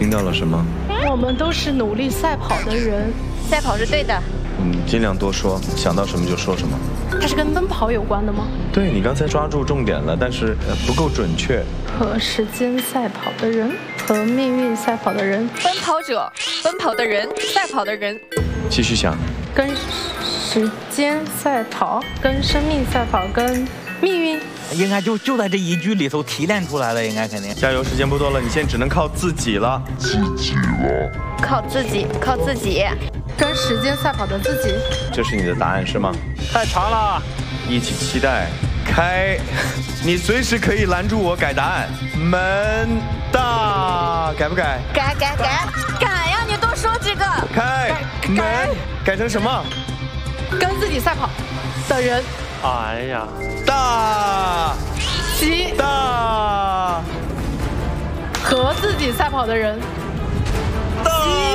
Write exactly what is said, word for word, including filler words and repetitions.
听到了什么？ 我们都是努力赛跑的人。 赛跑是对的。 嗯，尽量多说，想到什么就说什么。 它是跟奔跑有关的吗？ 对，你刚才抓住重点了，但是呃不够准确。 和时间赛跑的人，和命运赛跑的人。 奔跑者，奔跑的人，赛跑的人。 继续想。 跟时间赛跑，跟生命赛跑，跟命运。 应该就就在这一句里头提炼出来了，应该肯定。 加油，时间不多了，你现在只能靠自己了。自己了。 靠自己，靠自己。 跟时间赛跑的自己。 这是你的答案是吗？ 太长了。 一起期待。开，你随时可以拦住我改答案。门大，改不改？ 改改改改呀！你多说几个。 开门，改成什么？ 跟自己赛跑的人。 哎呀， 大， 七大， 和自己赛跑的人。 大。